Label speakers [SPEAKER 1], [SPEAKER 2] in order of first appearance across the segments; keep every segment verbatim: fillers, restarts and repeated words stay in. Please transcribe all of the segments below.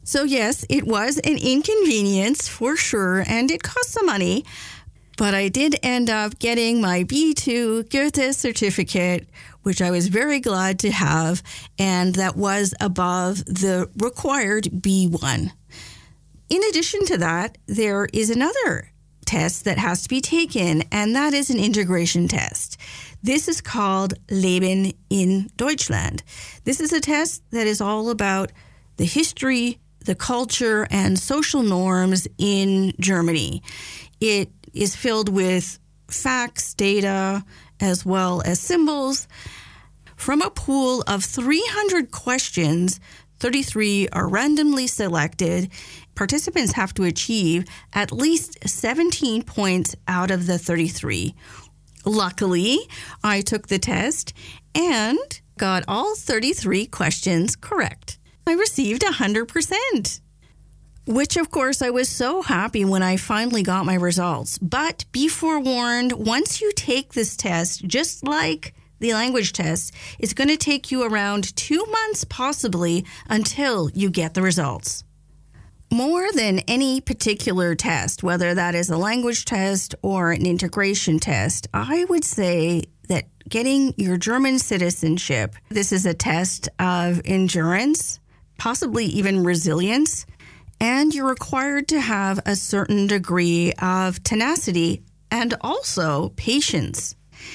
[SPEAKER 1] So yes, it was an inconvenience for sure, and it cost some money. But I did end up getting my B two Goethe certificate, which I was very glad to have, and that was above the required B one. In addition to that, there is another test that has to be taken, and that is an integration test. This is called Leben in Deutschland. This is a test that is all about the history, the culture, and social norms in Germany. It is filled with facts, data, as well as symbols. From a pool of three hundred questions, thirty-three are randomly selected. Participants have to achieve at least seventeen points out of the thirty-three. Luckily, I took the test and got all thirty-three questions correct. I received one hundred percent, which of course I was so happy when I finally got my results. But be forewarned, once you take this test, just like the language test, it's going to take you around two months possibly until you get the results. More than any particular test, whether that is a language test or an integration test, I would say that getting your German citizenship, this is a test of endurance, possibly even resilience, and you're required to have a certain degree of tenacity and also patience.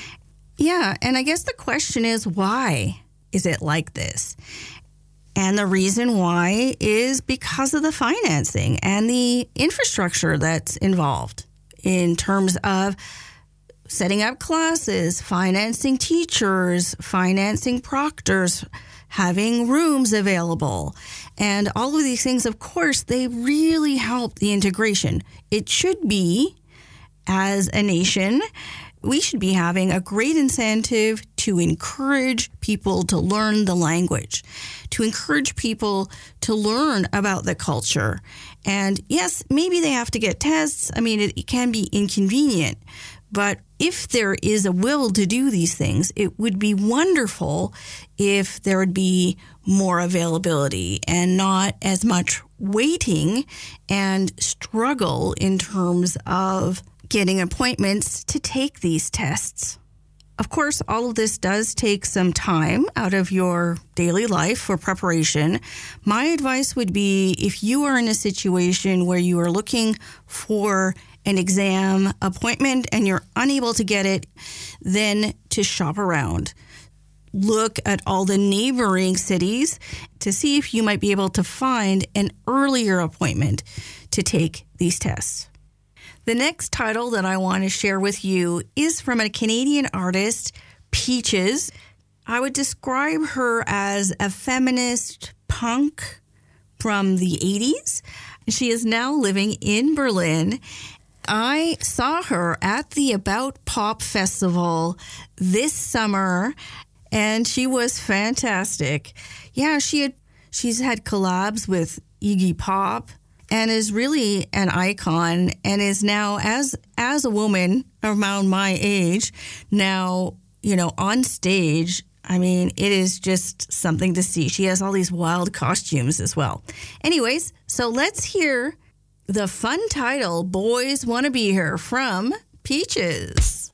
[SPEAKER 1] Yeah, and I guess the question is, why is it like this? And the reason why is because of the financing and the infrastructure that's involved in terms of setting up classes, financing teachers, financing proctors, having rooms available. And all of these things, of course, they really help the integration. It should be, as a nation, we should be having a great incentive to encourage people to learn the language, to encourage people to learn about the culture. And yes, maybe they have to get tests. I mean, it, it can be inconvenient. But if there is a will to do these things, it would be wonderful if there would be more availability and not as much waiting and struggle in terms of getting appointments to take these tests. Of course, all of this does take some time out of your daily life for preparation. My advice would be, if you are in a situation where you are looking for an exam appointment and you're unable to get it, then to shop around. Look at all the neighboring cities to see if you might be able to find an earlier appointment to take these tests. The next title that I want to share with you is from a Canadian artist, Peaches. I would describe her as a feminist punk from the eighties. She is now living in Berlin. I saw her at the About Pop Festival this summer, and she was fantastic. Yeah, she had she's had collabs with Iggy Pop, and is really an icon, and is now, as as a woman around my age, now, you know, on stage. I mean, it is just something to see. She has all these wild costumes as well. Anyways, so let's hear the fun title, Boys Wanna Be Here, from Peaches.